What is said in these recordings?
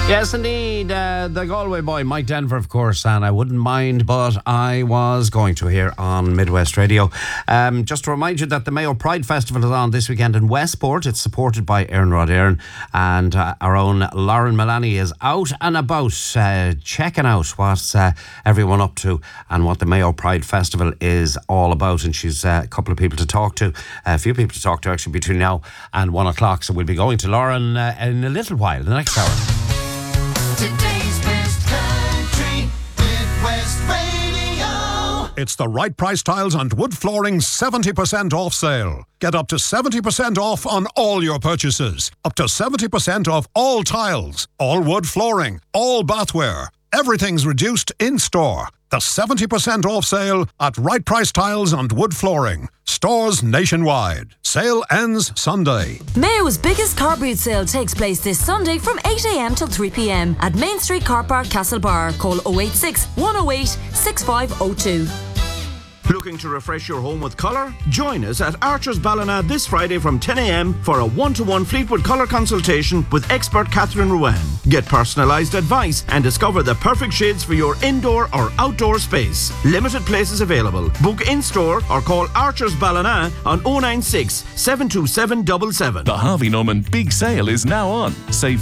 Yes, indeed. The Galway boy, Mike Denver, of course, and I wouldn't mind, but I was going to here on Midwest Radio. Just to remind you that the Mayo Pride Festival is on this weekend in Westport. It's supported by Aaron Aaron, and our own Lauren Mullaney is out and about checking out what's everyone up to and what the Mayo Pride Festival is all about. And she's a couple of people to talk to, a few people to talk to actually between now and 1 o'clock. So we'll be going to Lauren in a little while, in the next hour. Today's best country, Midwest Radio. It's the Right Price Tiles and Wood Flooring 70% off sale. Get up to 70% off on all your purchases. Up to 70% off all tiles, all wood flooring, all bathware. Everything's reduced in store. The 70% off sale at Right Price Tiles and Wood Flooring. Stores nationwide. Sale ends Sunday. Mayo's biggest car boot sale takes place this Sunday from 8 a.m. till 3 p.m. at Main Street Car Park, Castlebar. Call 086 108 6502. Looking to refresh your home with colour? Join us at Archer's Ballina this Friday from 10 a.m. for a one-to-one Fleetwood colour consultation with expert Catherine Ruan. Get personalised advice and discover the perfect shades for your indoor or outdoor space. Limited places available. Book in-store or call Archer's Ballina on 096 727 77. The Harvey Norman Big Sale is now on. Save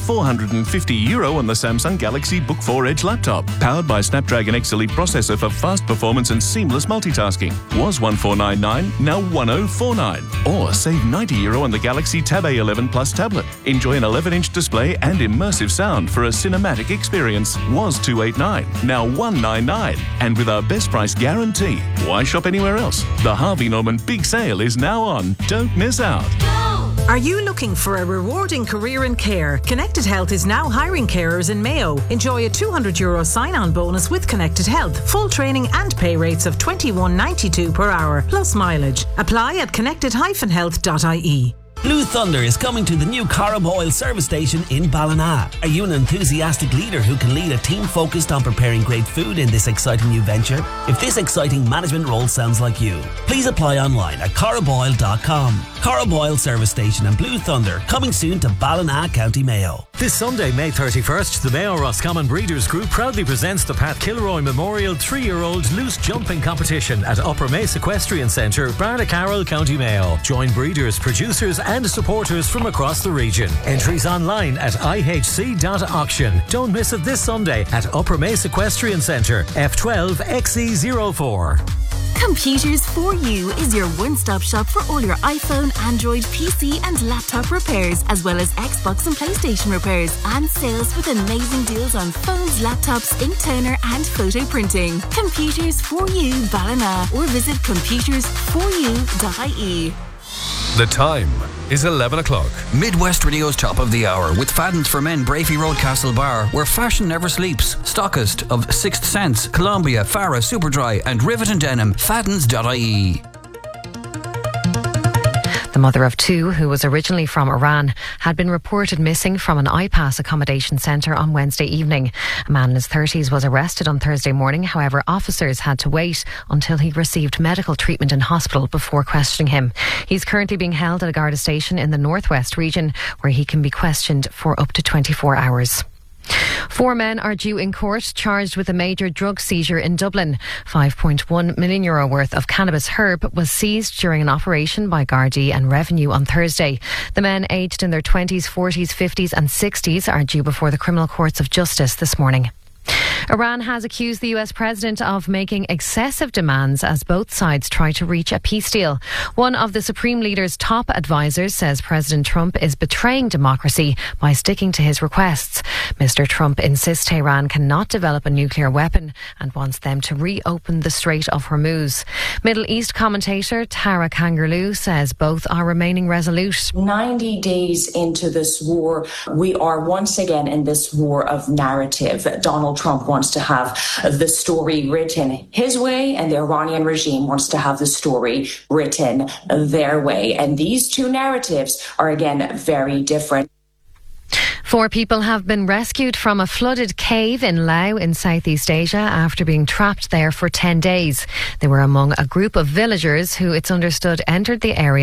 €450 on the Samsung Galaxy Book 4 Edge laptop. Powered by Snapdragon X Elite processor for fast performance and seamless multitasking. Was 1499, now 1049. Or save €90 on the Galaxy Tab A11 Plus tablet. Enjoy an 11-inch display and immersive sound for a cinematic experience. Was 289, now 199. And with our best price guarantee, why shop anywhere else? The Harvey Norman Big Sale is now on. Don't miss out. Are you looking for a rewarding career in care? Connected Health is now hiring carers in Mayo. Enjoy a €200 sign-on bonus with Connected Health. Full training and pay rates of $21.92 per hour, plus mileage. Apply at connected-health.ie. Blue Thunder is coming to the new Corrib Oil service station in Ballina. Are you an enthusiastic leader who can lead a team focused on preparing great food in this exciting new venture? If this exciting management role sounds like you, please apply online at corriboil.com. Corrib Oil service station and Blue Thunder coming soon to Ballina, County Mayo. This Sunday, May 31st, the Mayo Roscommon Breeders Group proudly presents the Pat Kilroy Memorial 3-year-old loose jumping competition at Upper Mace Equestrian Centre, Barnacarroll, County Mayo. Join breeders, producers and supporters from across the region. Entries online at ihc.auction. Don't miss it this Sunday at Upper Mace Equestrian Centre, F12 XE04. Computers for You is your one-stop shop for all your iPhone, Android, PC and laptop repairs, as well as Xbox and PlayStation repairs and sales with amazing deals on phones, laptops, ink toner and photo printing. Computers for You Ballina, or visit computersforyou.ie. The time is 11 o'clock. Midwest Radio's top of the hour with Fadden's for Men, Brafey Road, Castlebar, where fashion never sleeps. Stockist of Sixth Sense, Columbia, Farah, Superdry and Rivet and Denim. Faddens.ie. The mother of two, who was originally from Iran, had been reported missing from an IPAS accommodation centre on Wednesday evening. A man in his 30s was arrested on Thursday morning. However, officers had to wait until he received medical treatment in hospital before questioning him. He's currently being held at a Garda station in the northwest region, where he can be questioned for up to 24 hours. 4 men are due in court charged with a major drug seizure in Dublin. €5.1 million worth of cannabis herb was seized during an operation by Gardaí and Revenue on Thursday. The men, aged in their 20s, 40s, 50s and 60s, are due before the criminal courts of justice this morning. Iran has accused the US president of making excessive demands as both sides try to reach a peace deal. One of the Supreme Leader's top advisors says President Trump is betraying democracy by sticking to his requests. Mr. Trump insists Tehran cannot develop a nuclear weapon and wants them to reopen the Strait of Hormuz. Middle East commentator Tara Kangarloo says both are remaining resolute. 90 days into this war, we are once again in this war of narrative. Donald Trump wants to have the story written his way, and the Iranian regime wants to have the story written their way. And these two narratives are, again, very different. 4 people have been rescued from a flooded cave in Laos in Southeast Asia after being trapped there for 10 days. They were among a group of villagers who, it's understood, entered the area